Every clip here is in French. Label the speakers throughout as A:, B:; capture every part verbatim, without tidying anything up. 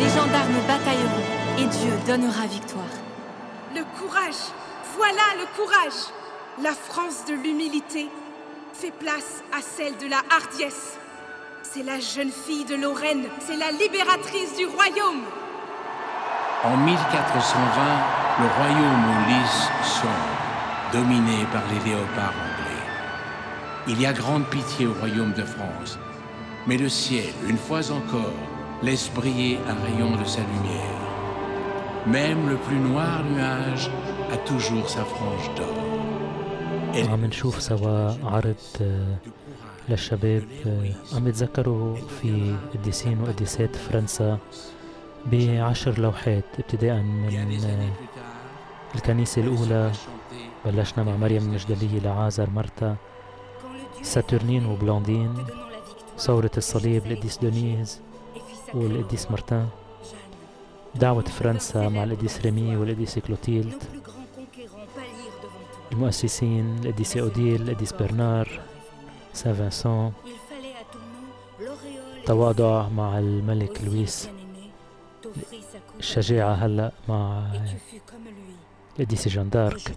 A: Les gendarmes batailleront et Dieu donnera victoire.
B: Le courage, voilà le courage. La France de l'humilité fait place à celle de la hardiesse. C'est la jeune fille de Lorraine, c'est la libératrice du royaume.
C: En mille quatre cent vingt, le royaume où lys sombre, dominé par les léopards anglais. Il y a grande pitié au royaume de France, mais le ciel, une fois encore, laisse briller un rayon de sa lumière. Même le plus noir nuage a toujours sa frange d'or.
D: عم نشوف سوا عرض للشباب عم يتذكروا في قديسين وقديسات فرنسا بعشر لوحات ابتداء من الكنيسة الأولى. بلشنا مع مريم المجدلية لعازر مرتا، ساتورنين وبلوندين، ثورة الصليب القديس دونيز والقديس مرتان، دعوة فرنسا مع القديس ريمي والقديس كلوتيلد، المؤسسين القديس أوديل القديس برنار سان فانسون، تواضع مع الملك لويس، الشجاعة هلأ مع القديس جان دارك.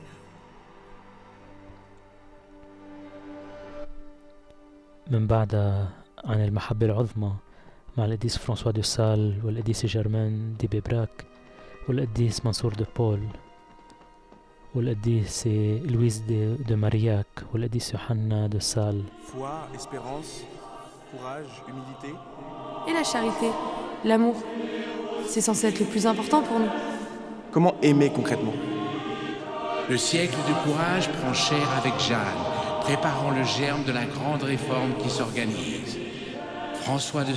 D: من بعدها عن المحبة العظمى مع القديس فرانسوا دو سال والقديس جيرمان دي بيبراك والقديس منصور دو بول والقديس لويس دي دو مارياك والقديس يوحنا دو سال.
E: Foi, espérance, courage, humilité.
F: Et la charité, l'amour, c'est censé être le plus important pour nous.
E: Comment aimer concrètement?
C: Le siècle du courage prend chair avec Jeanne, préparant le germe de la grande réforme qui s'organise. François de